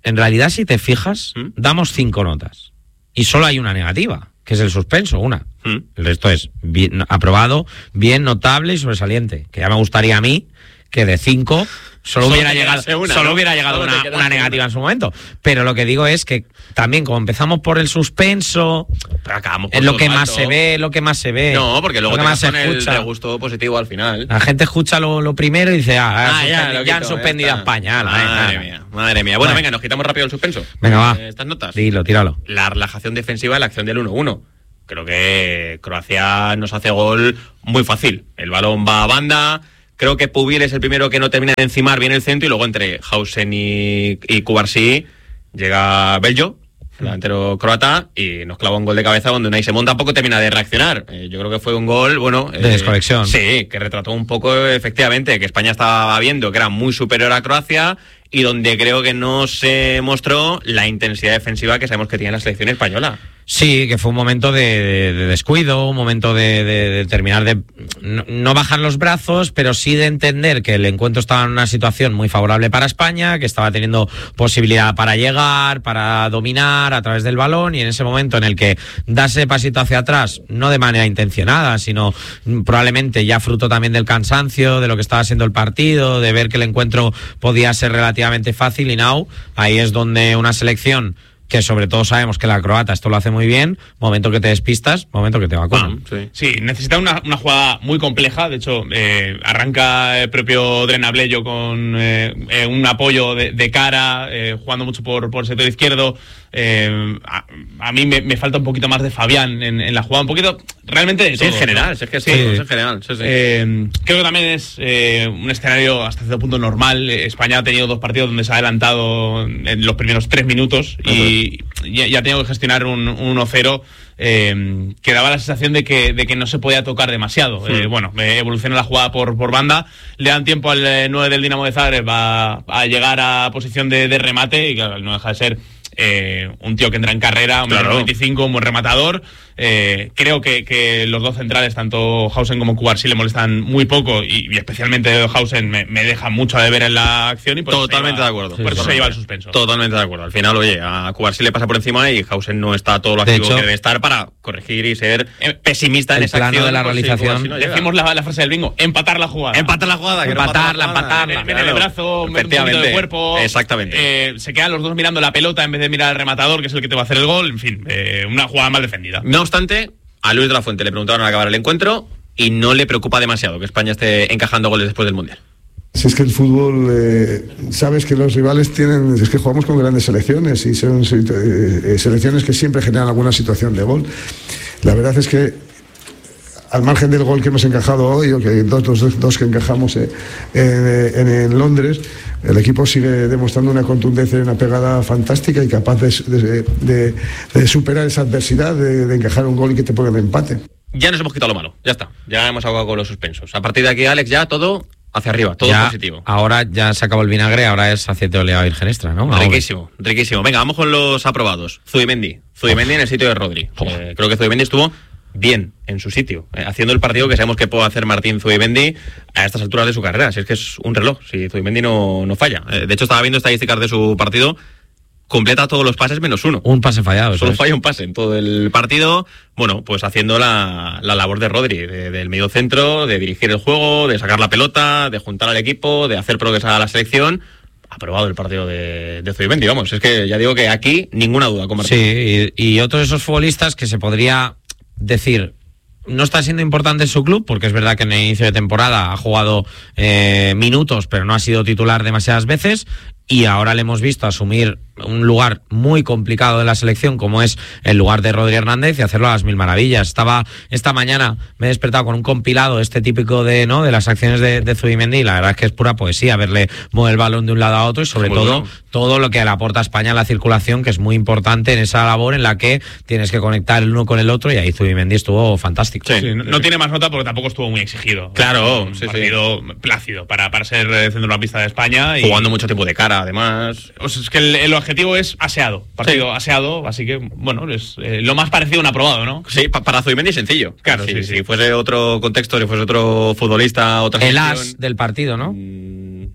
en realidad, si te fijas, damos 5 notas. Y solo hay una negativa, que es el suspenso, una. El resto es bien, aprobado, bien, notable y sobresaliente. Que ya me gustaría a mí que de 5 solo hubiera llegado una negativa en su momento. Pero lo que digo es que también, como empezamos por el suspenso, pero acabamos es lo que más se ve, No, porque luego lo te más se con el escucha. gusto positivo al final. La gente escucha lo primero y dice, ya han suspendido a España. Madre mía. Bueno, venga, nos quitamos rápido el suspenso. Venga, va. Estas notas. Dilo, tíralo. La relajación defensiva de la acción del 1-1. Creo que Croacia nos hace gol muy fácil. El balón va a banda. Creo que Pubil es el primero que no termina de encimar bien el centro y luego entre Hausen y Cubarsí llega Beljo, el delantero croata, y nos clava un gol de cabeza donde Unai Simón tampoco termina de reaccionar. Yo creo que fue un gol, de desconexión. Sí, que retrató un poco efectivamente que España estaba viendo que era muy superior a Croacia y donde creo que no se mostró la intensidad defensiva que sabemos que tiene la selección española. Sí, que fue un momento de descuido, un momento de terminar de no bajar los brazos, pero sí de entender que el encuentro estaba en una situación muy favorable para España, que estaba teniendo posibilidad para llegar, para dominar a través del balón, y en ese momento en el que das ese pasito hacia atrás, no de manera intencionada, sino probablemente ya fruto también del cansancio, de lo que estaba siendo el partido, de ver que el encuentro podía ser relativamente fácil, y ahí es donde una selección que sobre todo sabemos que la croata esto lo hace muy bien, momento que te despistas, momento que te vacunan. Sí, necesita una jugada muy compleja. De hecho, arranca el propio Drenableyo con un apoyo de cara, jugando mucho por el sector izquierdo. A mí me falta un poquito más de Fabián en la jugada, un poquito realmente de todo, en general, ¿no? Es que en general. Sí. Creo que también es un escenario hasta cierto punto normal. España ha tenido 2 partidos donde se ha adelantado en los primeros 3 minutos y ya ha tenido que gestionar un 1-0 que daba la sensación de que no se podía tocar demasiado. Evoluciona la jugada por banda, le dan tiempo al 9 del Dinamo de Zagreb a llegar a posición de remate, y claro, no deja de ser un tío que entra en carrera, un 25, un buen rematador. Creo que los dos centrales, tanto Hausen como Cubarsí, le molestan muy poco, y especialmente Hausen me deja mucho a deber en la acción, y por totalmente de acuerdo. Por eso se lleva el suspenso. Totalmente de acuerdo. Al final, oye, a Cubarsí le pasa por encima y Hausen no está todo lo activo que debe estar para corregir y ser pesimista en esa plano acción de la realización. Decimos la frase del bingo: empatar la jugada. Empatarla. Meter el brazo, meter un poquito de cuerpo. Exactamente. Se quedan los dos mirando la pelota en vez de mirar al rematador, que es el que te va a hacer el gol. En fin, una jugada mal defendida. No obstante, a Luis de la Fuente le preguntaron al acabar el encuentro y no le preocupa demasiado que España esté encajando goles después del Mundial. Si es que el fútbol, sabes que los rivales es que jugamos con grandes selecciones, y son selecciones que siempre generan alguna situación de gol. La verdad es que, al margen del gol que hemos encajado hoy, o que dos que encajamos en Londres, el equipo sigue demostrando una contundencia y una pegada fantástica, y capaz de superar esa adversidad, de encajar un gol y que te ponga el empate. Ya nos hemos quitado lo malo, ya está. Ya hemos acabado con los suspensos. A partir de aquí, Alex, ya todo hacia arriba, todo ya, positivo. Ahora ya se acabó el vinagre, ahora es aceite de oliva virgen extra, ¿no? Riquísimo. Venga, vamos con los aprobados. Zubimendi en el sitio de Rodri. Creo que Zubimendi estuvo bien en su sitio, haciendo el partido que sabemos que puede hacer Martín Zubimendi a estas alturas de su carrera. Si es que es un reloj, si Zubimendi no falla. De hecho, estaba viendo estadísticas de su partido, completa todos los pases menos uno. Un pase fallado. Solo falla un pase en todo el partido. Bueno, pues haciendo la labor de Rodri, del medio centro, de dirigir el juego, de sacar la pelota, de juntar al equipo, de hacer progresar a la selección. Aprobado el partido de Zubimendi, vamos. Es que ya digo que aquí ninguna duda con Martín. Sí, y otro de esos futbolistas que se podría decir, no está siendo importante en su club, porque es verdad que en el inicio de temporada ha jugado minutos, pero no ha sido titular demasiadas veces, y ahora le hemos visto asumir un lugar muy complicado de la selección, como es el lugar de Rodri Hernández, y hacerlo a las mil maravillas. Esta mañana me he despertado con un compilado típico de las acciones de Zubimendi, y la verdad es que es pura poesía verle mover el balón de un lado a otro, y sobre todo lo que le aporta a España en la circulación, que es muy importante en esa labor en la que tienes que conectar el uno con el otro, y ahí Zubimendi estuvo fantástico. Sí, no tiene más nota porque tampoco estuvo muy exigido. Claro, un partido plácido para ser centrocampista de España. Jugando mucho tiempo de cara, además. Pues es que el objetivo es aseado, partido aseado, así que, bueno, es lo más parecido a un aprobado, ¿no? Sí, para Zubimendi sencillo. Claro, si fuese otro contexto, si fuese otro futbolista, otra el selección, as del partido, ¿no?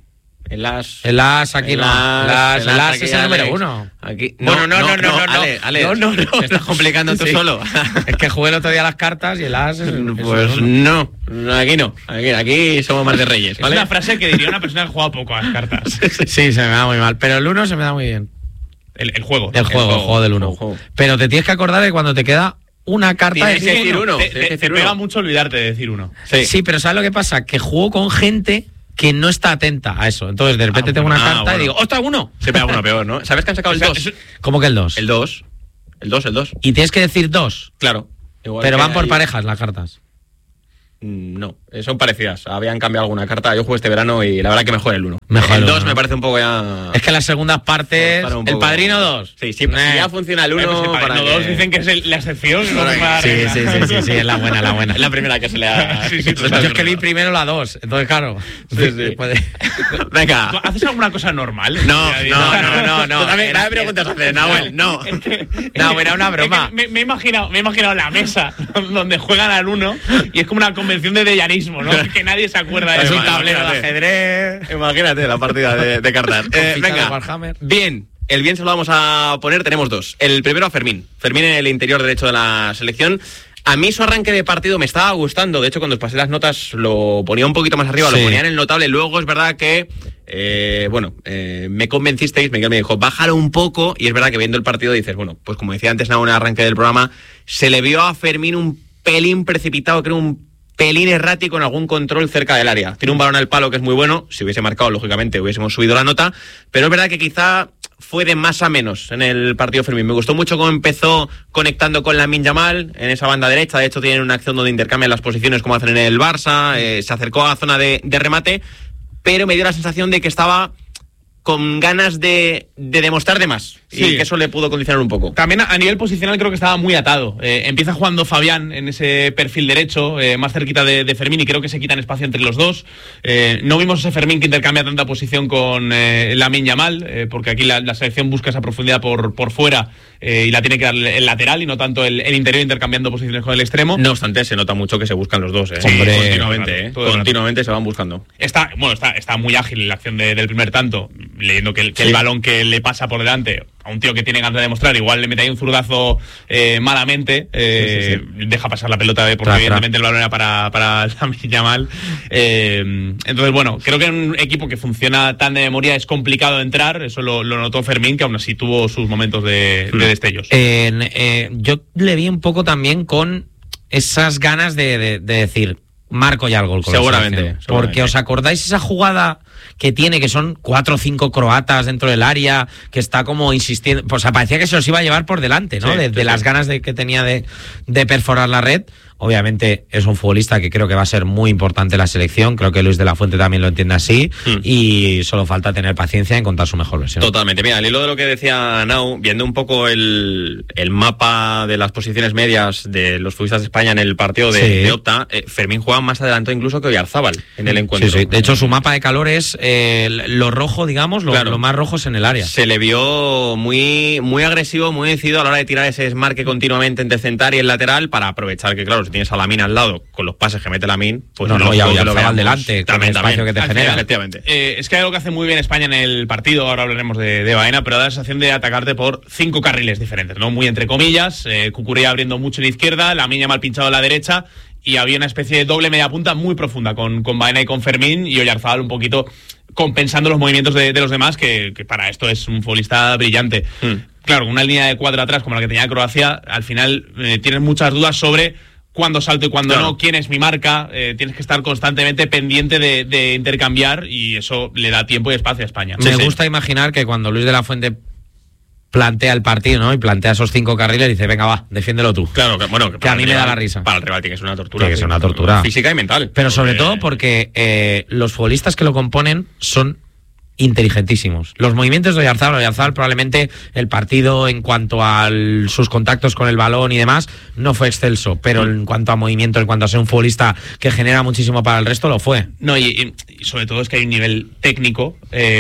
El as aquí no. El as es el número 1. Aquí. No. Ale, No. Te estás complicando tú solo. Es que jugué el otro día las cartas y el as es el Pues no, aquí no. Aquí somos más de reyes, ¿vale? Es una frase que diría una persona que ha jugado poco a las cartas. Sí, se me da muy mal. Pero el 1 se me da muy bien. El juego. El juego del 1. Pero te tienes que acordar de cuando te queda una carta. Tienes que decir uno. Te pega mucho olvidarte de decir uno. Sí, pero ¿sabes lo que pasa? Que juego con gente que no está atenta a eso. Entonces, de repente tengo una carta y digo, ¡ostras, uno! Se pega uno peor, ¿no? ¿Sabes que han sacado el 2? ¿Cómo que el 2? El 2. ¿Y tienes que decir 2? Claro. Pero van por parejas las cartas. No, son parecidas. Habían cambiado alguna carta. Yo jugué este verano y la verdad que mejor el 1. Mejor el 2 1, me parece un poco ya... Es que las segundas partes... El Padrino 2. Sí, si ya funciona el 1... El Padrino 2 dicen que es la excepción. Sí, es la buena. Es la primera que se le ha... Yo es que vi primero la 2. Entonces, claro... Venga. ¿Haces alguna cosa normal? No. Tú también me preguntas hacer, Nahuel. No, era una broma. Me he imaginado la mesa donde juegan al 1 y es como una convención de dellanismo, ¿no? Que nadie se acuerda de eso. Es un tablero de ajedrez. Imagínate la partida de cartas. Venga, bien. El bien se lo vamos a poner, tenemos 2. El primero a Fermín. Fermín en el interior derecho de la selección. A mí su arranque de partido me estaba gustando. De hecho, cuando os pasé las notas lo ponía un poquito más arriba, lo ponía en el notable. Luego es verdad que, me convencisteis. Miguel me dijo, bájalo un poco. Y es verdad que viendo el partido dices, bueno, pues como decía antes en el arranque del programa, se le vio a Fermín un pelín precipitado, creo un pelín errático en algún control cerca del área. Tiene un balón al palo que es muy bueno. Si hubiese marcado, lógicamente, hubiésemos subido la nota. Pero es verdad que quizá fue de más a menos en el partido Fermín. Me gustó mucho cómo empezó conectando con Lamine Yamal en esa banda derecha. De hecho, tienen una acción donde intercambian las posiciones como hacen en el Barça. Se acercó a la zona de remate, pero me dio la sensación de que estaba con ganas de demostrar de más. Sí. Y que eso le pudo condicionar un poco. También a nivel posicional creo que estaba muy atado. Empieza jugando Fabián en ese perfil derecho, más cerquita de Fermín, y creo que se quitan espacio entre los dos. No vimos ese Fermín que intercambia tanta posición con Lamine Yamal, porque aquí la selección busca esa profundidad por fuera y la tiene que dar el lateral y no tanto el interior intercambiando posiciones con el extremo. No obstante, se nota mucho que se buscan los dos. Sí, continuamente, continuamente se van buscando. Está muy ágil en la acción del primer tanto, leyendo que el balón que le pasa por delante a un tío que tiene ganas de demostrar, igual le mete ahí un zurdazo malamente, deja pasar la pelota porque evidentemente el balón era para Lamine Yamal. Entonces, bueno, creo que en un equipo que funciona tan de memoria es complicado entrar. Eso lo notó Fermín, que aún así tuvo sus momentos de destellos. Yo le vi un poco también con esas ganas de decir, marco ya el gol. Seguramente. Porque os acordáis esa jugada que tiene, que son 4 o 5 croatas dentro del área, que está como insistiendo, pues parecía que se los iba a llevar por delante, ¿no? De las ganas que tenía de perforar la red. Obviamente es un futbolista que creo que va a ser muy importante en la selección. Creo que Luis de la Fuente también lo entiende así. Y solo falta tener paciencia en encontrar su mejor versión. Totalmente. Mira, al hilo de lo que decía Nau, viendo un poco el mapa de las posiciones medias de los futbolistas de España en el partido de Opta, Fermín juega más adelantado incluso que Oyarzábal en el encuentro. Sí. De hecho, su mapa de calor es lo rojo, digamos, lo más rojos en el área. Se le vio muy agresivo, muy decidido a la hora de tirar ese desmarque continuamente entre central y el lateral, para aprovechar que, claro, si tienes a Lamine al lado con los pases que mete Lamine, pues y a lo veamos delante, también, con el espacio que te genera. Efectivamente. Es que hay algo que hace muy bien España en el partido, ahora hablaremos de Baena, pero da la sensación de atacarte por 5 carriles diferentes, ¿no? Muy entre comillas, Cucurella abriendo mucho en la izquierda, Lamine mal pinchado a la derecha, y había una especie de doble media punta muy profunda con Baena y con Fermín, y Oyarzábal un poquito compensando los movimientos de los demás, que para esto es un futbolista brillante. Claro, una línea de 4 atrás como la que tenía Croacia, al final tienes muchas dudas sobre cuándo salto y cuándo no, quién es mi marca. Tienes que estar constantemente pendiente de intercambiar, y eso le da tiempo y espacio a España. Me gusta imaginar que cuando Luis de la Fuente plantea el partido, ¿no? Y plantea esos 5 carriles y dice, venga, va, defiéndelo tú. Claro, que a mí me da la risa. Para el rival tiene que ser una tortura. Tiene que ser una tortura. Física y mental. Pero sobre todo porque los futbolistas que lo componen son inteligentísimos. Los movimientos de Oyarzábal probablemente el partido en cuanto a sus contactos con el balón y demás no fue excelso, pero en cuanto a movimiento, en cuanto a ser un futbolista que genera muchísimo para el resto, lo fue. No, y sobre todo es que hay un nivel técnico.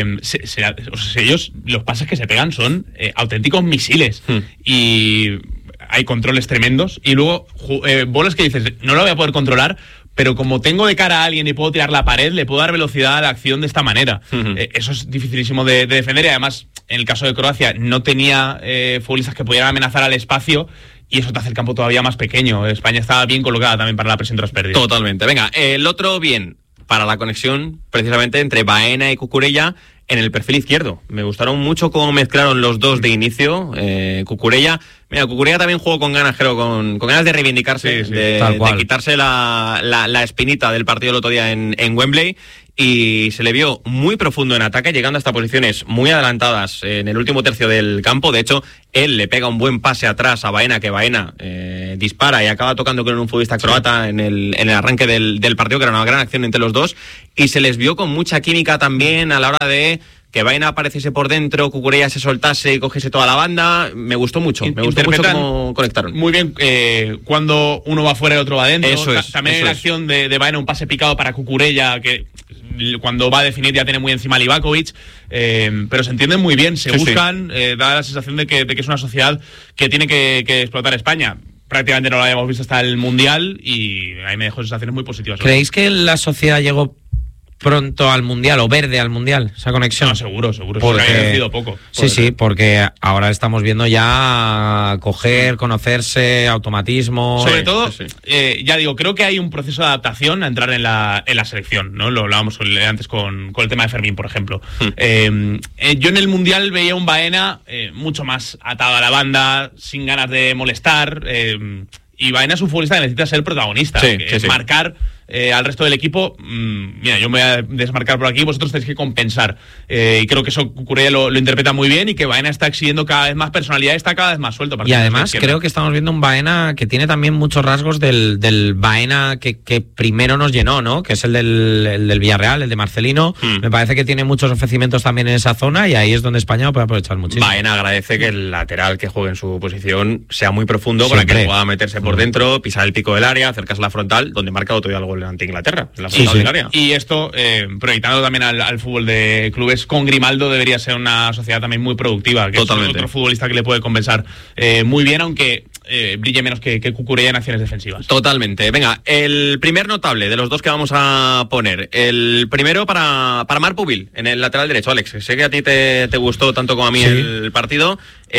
Ellos, los pases que se pegan son auténticos misiles. Y hay controles tremendos, y luego bolas que dices, no lo voy a poder controlar, pero como tengo de cara a alguien y puedo tirar la pared, le puedo dar velocidad a la acción de esta manera. Eso es dificilísimo de defender, y además, en el caso de Croacia, no tenía futbolistas que pudieran amenazar al espacio, y eso te hace el campo todavía más pequeño. España estaba bien colocada también para la presión tras pérdidas. Totalmente. Venga, el otro bien para la conexión precisamente entre Baena y Cucurella en el perfil izquierdo. Me gustaron mucho cómo mezclaron los dos de inicio. Cucurella también jugó con ganas, creo, con ganas de reivindicarse, de quitarse la espinita del partido el otro día en Wembley, y se le vio muy profundo en ataque, llegando hasta posiciones muy adelantadas en el último tercio del campo. De hecho, él le pega un buen pase atrás a Baena, que Baena dispara y acaba tocando con un futbolista croata en el arranque del partido, que era una gran acción entre los dos, y se les vio con mucha química también a la hora de que Baena apareciese por dentro, Cucurella se soltase y cogiese toda la banda. Me gustó mucho cómo conectaron. Muy bien, cuando uno va fuera y el otro va adentro. También eso la acción de Baena, un pase picado para Cucurella, que cuando va a definir ya tiene muy encima a Livakovic, pero se entienden muy bien, se buscan, da la sensación de que es una sociedad que tiene que explotar España. Prácticamente no lo habíamos visto hasta el Mundial, y ahí me dejó sensaciones muy positivas. ¿Creéis que la sociedad llegó pronto al Mundial, o verde al Mundial, esa conexión? No, seguro. Porque se ha crecido poco. Sí, porque ahora estamos viendo ya coger, conocerse, automatismo. Sobre todo, ya digo, creo que hay un proceso de adaptación a entrar en la selección, ¿no? Lo hablábamos antes con el tema de Fermín, por ejemplo. Yo en el Mundial veía un Baena mucho más atado a la banda, sin ganas de molestar, y Baena es un futbolista que necesita ser protagonista, marcar al resto del equipo. Mira, yo me voy a desmarcar por aquí, vosotros tenéis que compensar, y creo que eso Cucurella lo interpreta muy bien, y que Baena está exigiendo cada vez más personalidad, está cada vez más suelto. Y además creo que estamos viendo un Baena que tiene también muchos rasgos del Baena que primero nos llenó, ¿no? Que es el del Villarreal, el de Marcelino. Me parece que tiene muchos ofrecimientos también en esa zona, y ahí es donde España puede aprovechar muchísimo. Baena agradece que el lateral que juegue en su posición sea muy profundo, para que pueda meterse por dentro, pisar el pico del área, acercarse a la frontal, donde marca otro día el gol ante Inglaterra, en la frontal del área. Y esto, proyectando también al fútbol de clubes, con Grimaldo debería ser una sociedad también muy productiva, que Totalmente. es otro futbolista que le puede compensar muy bien, aunque brille menos que Cucurella en acciones defensivas. Totalmente. Venga, el primer notable de los dos que vamos a poner. El primero para Marc Pubil, en el lateral derecho. Alex, sé que a ti te gustó tanto como a mí el partido.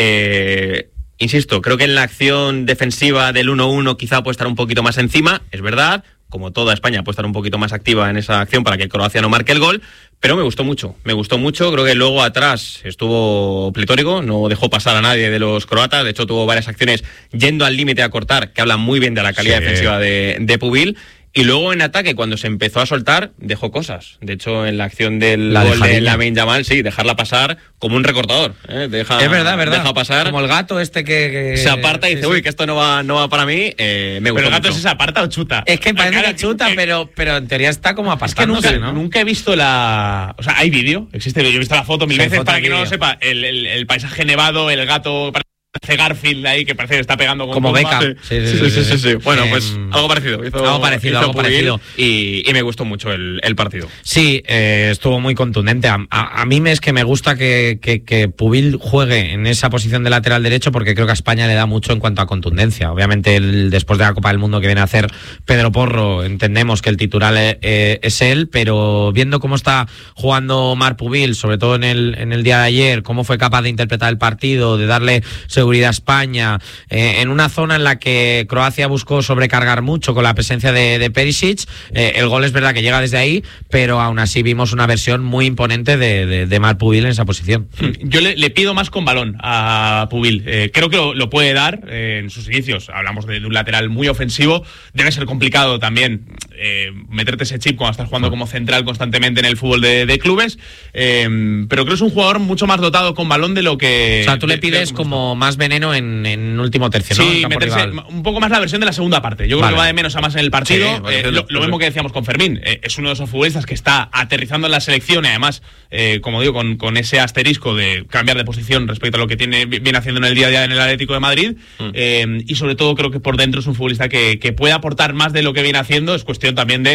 Insisto, creo que en la acción defensiva del 1-1 quizá puede estar un poquito más encima, es verdad. Como toda España puede estar un poquito más activa en esa acción para que Croacia no marque el gol, pero me gustó mucho, creo que luego atrás estuvo pletórico, no dejó pasar a nadie de los croatas, de hecho tuvo varias acciones yendo al límite a cortar, que hablan muy bien de la calidad defensiva de Pubil. Y luego en ataque, cuando se empezó a soltar, dejó cosas. De hecho, en la acción del gol de Lamine Yamal, dejarla pasar como un recortador. Es verdad. Deja pasar. Como el gato que se aparta y dice, uy, que esto no va para mí. Me gustó. ¿Pero el gato mucho. se aparta o chuta? Es que parece que chuta, pero en teoría está como apartándose, es que ¿no? nunca he visto la... O sea, hay vídeo, existe vídeo. Yo he visto la foto mil veces, para quien no lo sepa. El paisaje nevado, el gato... Parece Garfield ahí, que parece que está pegando con como Beckham. Sí. Bueno, pues algo parecido. Algo parecido. Y me gustó mucho el partido. Sí, estuvo muy contundente. A mí es que me gusta que Pubil juegue en esa posición de lateral derecho, porque creo que a España le da mucho en cuanto a contundencia. Obviamente, después de la Copa del Mundo que viene a hacer Pedro Porro, entendemos que el titular es él, pero viendo cómo está jugando Marc Pubil, sobre todo en el día de ayer, cómo fue capaz de interpretar el partido, de darle seguridad a España, en una zona en la que Croacia buscó sobrecargar mucho con la presencia de Perisic. El gol es verdad que llega desde ahí, pero aún así vimos una versión muy imponente de Marc Pubil en esa posición. Yo le pido más con balón a Pubil. Creo que lo puede dar en sus inicios. Hablamos de un lateral muy ofensivo. Debe ser complicado también meterte ese chip cuando estás jugando como central constantemente en el fútbol de clubes, pero creo que es un jugador mucho más dotado con balón de lo que... O sea, tú le pides como más veneno en último tercio, ¿no? Sí, meterse un poco más la versión de la segunda parte. Yo creo que va de menos a más en el partido. Lo mismo que decíamos con Fermín. Es uno de esos futbolistas que está aterrizando en la selección, y además, como digo, con ese asterisco de cambiar de posición respecto a lo que viene haciendo en el día a día en el Atlético de Madrid. Y sobre todo creo que por dentro es un futbolista que puede aportar más de lo que viene haciendo. Es cuestión también de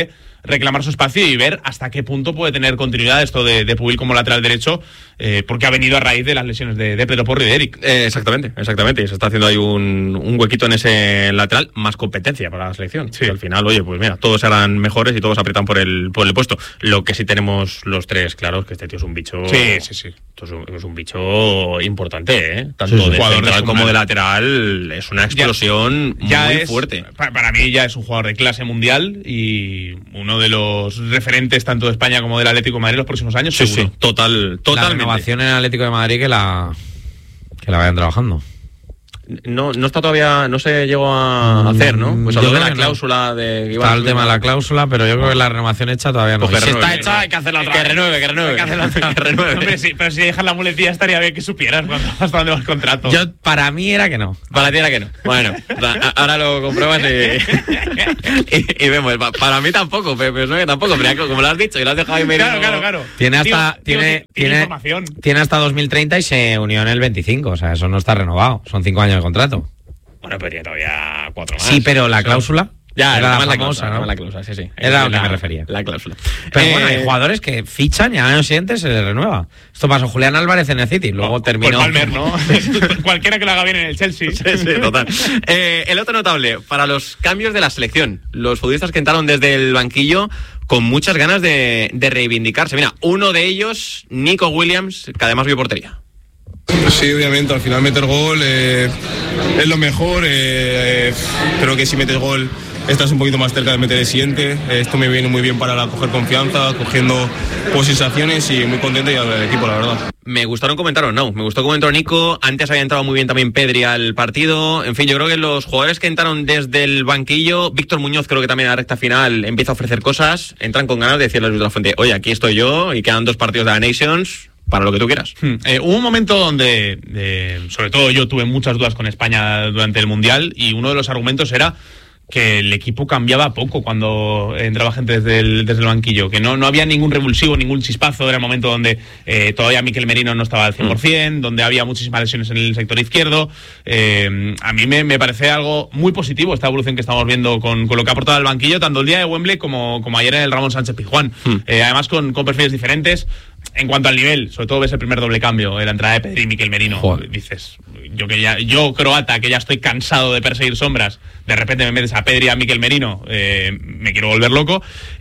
reclamar su espacio y ver hasta qué punto puede tener continuidad esto de Pubil como lateral derecho, porque ha venido a raíz de las lesiones de Pedro Porro y de Eric. Exactamente. Y se está haciendo ahí un huequito en ese lateral, más competencia para la selección. Sí. Al final, oye, pues mira, todos serán mejores y todos aprietan por el puesto. Lo que sí tenemos los tres claros, que este tío es un bicho... Sí. Es un bicho importante, ¿eh? Tanto de central como de lateral, es una explosión muy fuerte. Para mí ya es un jugador de clase mundial y uno de los referentes tanto de España como del Atlético de Madrid los próximos años, seguro. Sí, totalmente. La renovación en el Atlético de Madrid que la vayan trabajando. No está todavía, no se llegó a hacer, ¿no? Pues habló de la cláusula de... Está el tema de la cláusula, pero yo creo que la renovación hecha todavía no. Pues si está hecha, hay que hacerla otra vez. Que renueve. Hombre, sí, pero si dejas la muletilla estaría bien que supieras hasta dónde va el contrato. Para mí era que no. Para ti era que no. Bueno, ahora lo compruebas y vemos. Para mí tampoco, pero no que tampoco, pero como lo has dicho y lo has dejado ahí medio... Claro. Tiene hasta 2030 y se unió en el 25, o sea, eso no está renovado. Son 5 años de contrato. Bueno, pero tiene todavía 4 más. Sí, pero la cláusula... Ya, era la famosa, ¿no? La cláusula, sí. Era a lo que me refería. La cláusula. Pero bueno, hay jugadores que fichan y al año siguiente se les renueva. Esto pasó Julián Álvarez en el City, luego terminó... Pues Palmer, ¿no? Cualquiera que lo haga bien en el Chelsea. Sí, total. El otro notable, para los cambios de la selección, los futbolistas que entraron desde el banquillo con muchas ganas de reivindicarse. Mira, uno de ellos, Nico Williams, que además vio portería. Sí, obviamente, al final meter gol es lo mejor. Creo que si metes gol estás un poquito más cerca de meter el siguiente. Esto me viene muy bien para coger confianza, cogiendo sensaciones y muy contento y al equipo, la verdad. Me gustaron comentaros, no. Me gustó comentar Nico. Antes había entrado muy bien también Pedri al partido. En fin, yo creo que los jugadores que entraron desde el banquillo, Víctor Muñoz creo que también a la recta final empieza a ofrecer cosas, entran con ganas de decirle a Luis de la Fuente, oye, aquí estoy yo y quedan 2 partidos de la Nations. Para lo que tú quieras. Hubo un momento donde, sobre todo yo tuve muchas dudas con España durante el Mundial y uno de los argumentos era que el equipo cambiaba poco cuando entraba gente desde el banquillo, que no había ningún revulsivo, ningún chispazo. Era el momento donde todavía Mikel Merino no estaba al 100%, donde había muchísimas lesiones en el sector izquierdo. A mí me parece algo muy positivo esta evolución que estamos viendo con lo que ha aportado el banquillo, tanto el día de Wembley como ayer en el Ramón Sánchez Pizjuán. Además con perfiles diferentes. En cuanto al nivel, sobre todo ves el primer doble cambio, la entrada de Pedri y Mikel Merino. Joder. Dices, yo croata, que ya estoy cansado de perseguir sombras, de repente me metes a Pedri y a Mikel Merino, me quiero volver loco.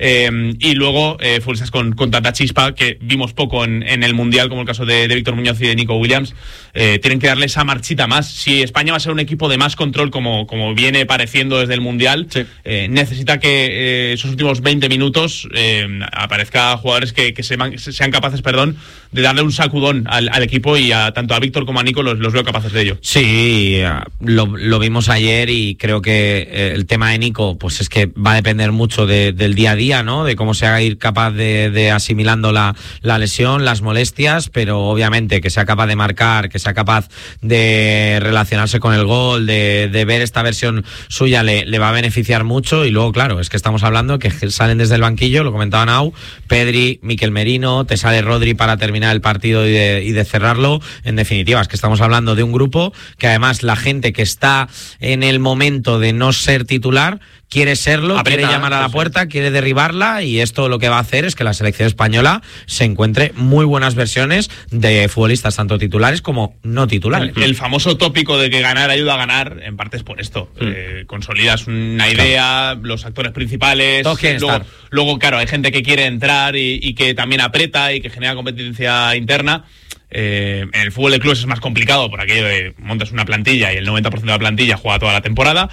Y luego futbolistas con tanta chispa que vimos poco en el Mundial, como el caso de Víctor Muñoz y de Nico Williams. Tienen que darle esa marchita más. Si España va a ser un equipo de más control, como viene pareciendo desde el Mundial, sí. Necesita que esos últimos 20 minutos aparezcan jugadores que sean capaces, de darle un sacudón al equipo, y tanto a Víctor como a Nico los veo capaces de ello. Sí, lo vimos ayer, y creo que el tema de Nico, pues es que va a depender mucho del día a día, ¿no? De cómo se haga ir capaz de asimilando la lesión, las molestias, pero obviamente que sea capaz de marcar, que sea capaz de relacionarse con el gol, de ver esta versión suya, le va a beneficiar mucho. Y luego, claro, es que estamos hablando que salen desde el banquillo, lo comentaba Nau, Pedri, Mikel Merino, te sale Rodri para terminar el partido y de cerrarlo. En definitiva, es que estamos hablando de un grupo que además la gente que está en el momento de no ser titular quiere serlo, quiere llamar a la puerta, quiere derribarla, y esto lo que va a hacer es que la selección española se encuentre muy buenas versiones de futbolistas, tanto titulares como no titulares. El famoso tópico de que ganar ayuda a ganar, en parte es por esto. Consolidas una idea, los actores principales, todos quieren estar. Luego, claro, hay gente que quiere entrar y que también aprieta y que genera competencia interna. En el fútbol de clubes es más complicado por aquello de montas una plantilla y el 90% de la plantilla juega toda la temporada.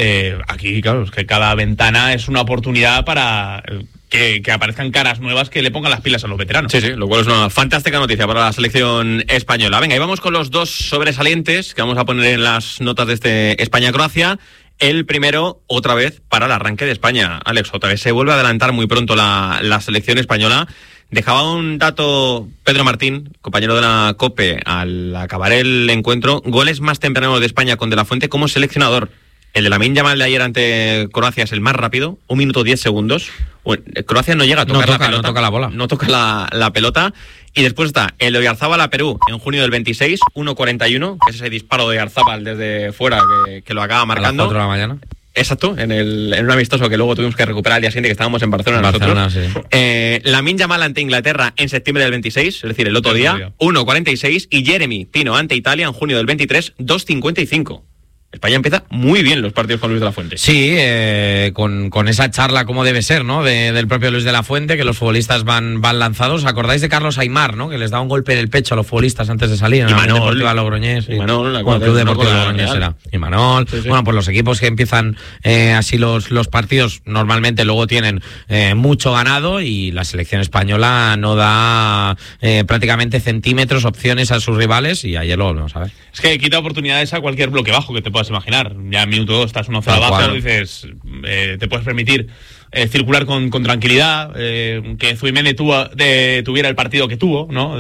Aquí, claro, es que cada ventana es una oportunidad para que aparezcan caras nuevas que le pongan las pilas a los veteranos. Sí, lo cual es una fantástica noticia para la selección española. Venga, y vamos con los dos sobresalientes que vamos a poner en las notas de este España-Croacia. El primero, otra vez, para el arranque de España. Alex, otra vez se vuelve a adelantar muy pronto la selección española. Dejaba un dato Pedro Martín, compañero de la COPE, al acabar el encuentro: goles más tempranos de España con De la Fuente como seleccionador. El de Lamine Yamal de ayer ante Croacia es el más rápido, 1 minuto 10 segundos. Croacia no llega a tocar la pelota. No toca la bola. No toca la pelota. Y después está el de Oyarzábal a Perú en junio del 26, 1.41, que es ese disparo de Oyarzábal desde fuera que lo acaba marcando. A las 4 de la mañana. Exacto, en un amistoso que luego tuvimos que recuperar al día siguiente, que estábamos en Barcelona nosotros. Sí. Lamine Yamal ante Inglaterra en septiembre del 26, es decir, el otro día, 1.46, y Jeremy Pino ante Italia en junio del 23, 2.55. España empieza muy bien los partidos con Luis de la Fuente. Sí, con esa charla como debe ser, ¿no? Del propio Luis de la Fuente, que los futbolistas van lanzados. ¿Acordáis de Carlos Aimar, ¿no? Que les da un golpe en el pecho a los futbolistas antes de salir. Y Manol. Deportiva Logroñés. Y Manol, el Club Deportivo Logroñés era. Y Manol. Sí, sí. Bueno, pues los equipos que empiezan así los partidos normalmente luego tienen mucho ganado, y la selección española no da prácticamente centímetros, opciones a sus rivales, y ayer lo volvemos a ver. Es que quita oportunidades a cualquier bloque bajo que te puedas imaginar. Ya en minuto 2 estás 1-0 abajo, dices, te puedes permitir circular con tranquilidad, que Zubimendi tuviera el partido que tuvo, ¿no?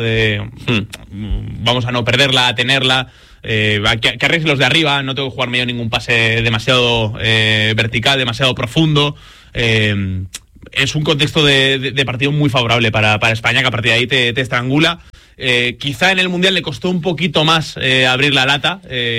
Vamos a no perderla, a tenerla, que arriesgue los de arriba, no tengo que jugar medio ningún pase demasiado vertical, demasiado profundo. Es un contexto de partido muy favorable para España, que a partir de ahí te estrangula. Quizá en el Mundial le costó un poquito más abrir la lata,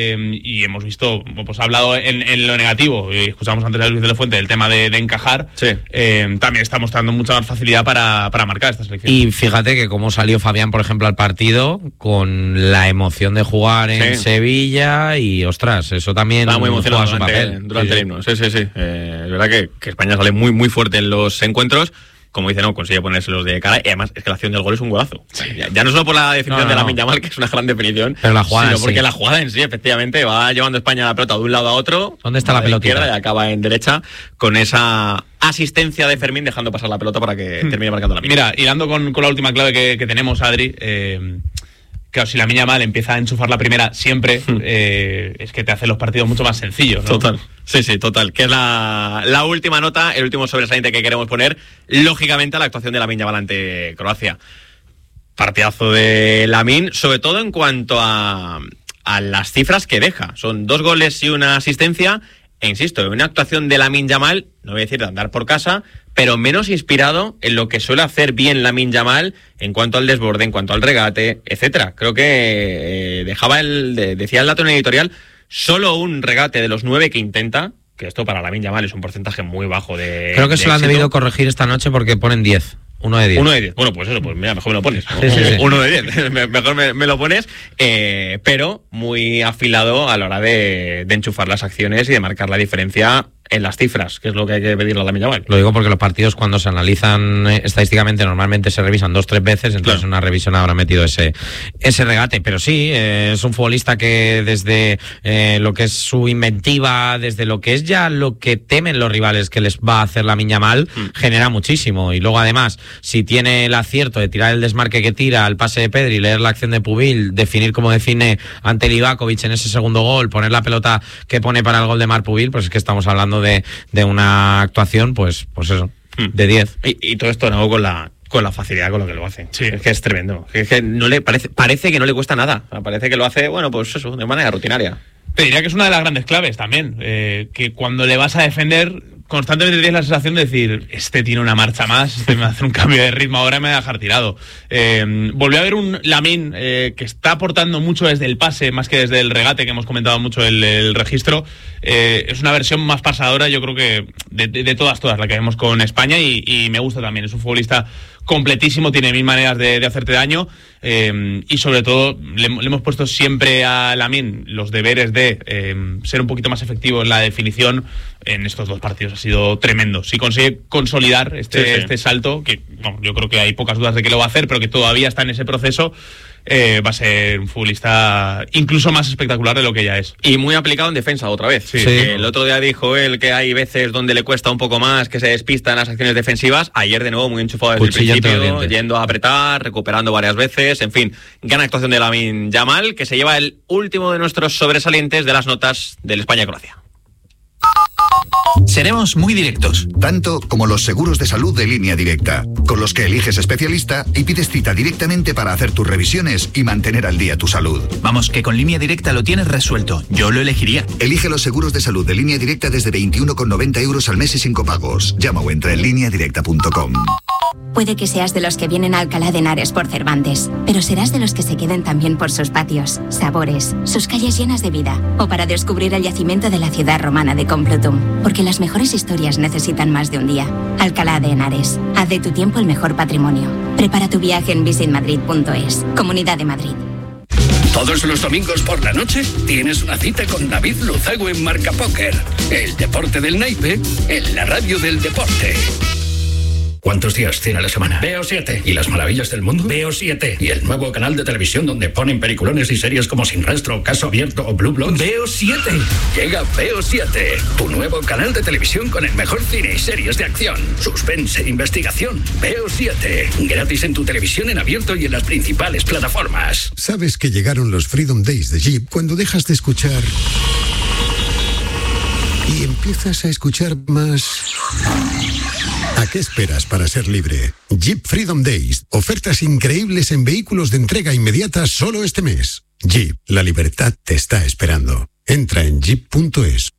y hemos visto, pues ha hablado en lo negativo, y escuchamos antes a Luis de la Fuente del tema de encajar. Sí. También está mostrando mucha más facilidad para marcar esta selección. Y fíjate que cómo salió Fabián, por ejemplo, al partido, con la emoción de jugar en Sevilla, y ostras, eso también está muy emocionado juega su papel durante el himno. Sí. Es verdad que España sale muy, muy fuerte en los encuentros. Como dice, no, consigue ponérselos de cara, y además es que la acción del gol es un golazo. Sí. Ya no solo por la definición de Lamine Yamal, que es una gran definición, pero la jugada, sino porque la jugada en sí, efectivamente, va llevando España la pelota de un lado a otro. ¿Dónde está la pelota? Izquierda, y acaba en derecha, con esa asistencia de Fermín dejando pasar la pelota para que termine marcando la misma. Mira, hilando con la última clave que tenemos, Adri, claro, si Lamine Yamal empieza a enchufar la primera siempre, es que te hace los partidos mucho más sencillos, ¿no? Total. Sí, total. Que es la última nota, el último sobresaliente que queremos poner, lógicamente, a la actuación de Lamine Yamal ante Croacia. Partidazo de Lamine, sobre todo en cuanto a las cifras que deja. Son 2 goles y una asistencia. E insisto, una actuación de Lamine Yamal, no voy a decir de andar por casa, pero menos inspirado en lo que suele hacer bien Lamine Yamal en cuanto al desborde, en cuanto al regate, etcétera. Creo que decía el dato en el editorial, solo un regate de los 9 que intenta, que esto para Lamine Yamal es un porcentaje muy bajo de Creo que se lo han debido corregir esta noche porque ponen 10. 1 de 10. 1 de 10. Bueno, pues eso, pues mira, mejor me lo pones. Sí. 1 de 10. Mejor me lo pones, pero muy afilado a la hora de enchufar las acciones y de marcar la diferencia en las cifras, que es lo que hay que pedirle a Lamine Yamal. Lo digo porque los partidos, cuando se analizan estadísticamente, normalmente se revisan 2-3 veces, entonces claro, una revisión habrá metido ese regate. Pero sí, es un futbolista que desde lo que es su inventiva, desde lo que es ya lo que temen los rivales que les va a hacer Lamine Yamal, genera muchísimo. Y luego además, si tiene el acierto de tirar el desmarque que tira, el pase de Pedri, leer la acción de Pubil, definir como define ante Livakovic en ese segundo gol, poner la pelota que pone para el gol de Marc Pubil, pues es que estamos hablando de una actuación, pues eso, de 10. Y todo esto no con la facilidad con lo que lo hace. Sí. Es que es tremendo. Es que no le parece que no le cuesta nada. Parece que lo hace, bueno, pues eso, de manera rutinaria. Te diría que es una de las grandes claves también, que cuando le vas a defender, constantemente tienes la sensación de decir, este tiene una marcha más, este me va a hacer un cambio de ritmo ahora y me va a dejar tirado. Volví a ver un Lamine que está aportando mucho desde el pase, más que desde el regate, que hemos comentado mucho el registro. Es una versión más pasadora, yo creo que de todas la que vemos con España, y me gusta también. Es un futbolista completísimo, tiene 1000 maneras de hacerte daño, y sobre todo le hemos puesto siempre a Lamine los deberes de ser un poquito más efectivo en la definición. En estos 2 partidos ha sido tremendo. Si consigue consolidar este salto, que yo creo que hay pocas dudas de que lo va a hacer, pero que todavía está en ese proceso, va a ser un futbolista incluso más espectacular de lo que ya es. Y muy aplicado en defensa otra vez. Sí. El otro día dijo él que hay veces donde le cuesta un poco más, que se despista en las acciones defensivas. Ayer de nuevo muy enchufado desde el principio, yendo a apretar, recuperando varias veces. En fin, gran actuación de Lamine Yamal, que se lleva el último de nuestros sobresalientes de las notas del España-Croacia. Seremos muy directos. Tanto como los seguros de salud de Línea Directa, con los que eliges especialista y pides cita directamente para hacer tus revisiones y mantener al día tu salud. Vamos, que con Línea Directa lo tienes resuelto. Yo lo elegiría. Elige los seguros de salud de Línea Directa desde 21,90 € al mes y sin copagos. Llama o entra en lineadirecta.com. Puede que seas de los que vienen a Alcalá de Henares por Cervantes, pero serás de los que se queden también por sus patios, sabores, sus calles llenas de vida, o para descubrir el yacimiento de la ciudad romana de Complutum, porque las mejores historias necesitan más de un día. Alcalá de Henares, haz de tu tiempo el mejor patrimonio. Prepara tu viaje en visitmadrid.es, Comunidad de Madrid. Todos los domingos por la noche tienes una cita con David Luzago en Marca Póker. El deporte del naipe en la radio del deporte. ¿Cuántos días tiene la semana? Veo 7. ¿Y las maravillas del mundo? Veo 7. ¿Y el nuevo canal de televisión donde ponen peliculones y series como Sin Rastro, Caso Abierto o Blue Bloods? Veo 7. Llega Veo 7, tu nuevo canal de televisión con el mejor cine y series de acción, suspense e investigación. Veo 7. Gratis en tu televisión en abierto y en las principales plataformas. ¿Sabes que llegaron los Freedom Days de Jeep cuando dejas de escuchar y empiezas a escuchar más? ¿A qué esperas para ser libre? Jeep Freedom Days. Ofertas increíbles en vehículos de entrega inmediata solo este mes. Jeep, la libertad te está esperando. Entra en jeep.es.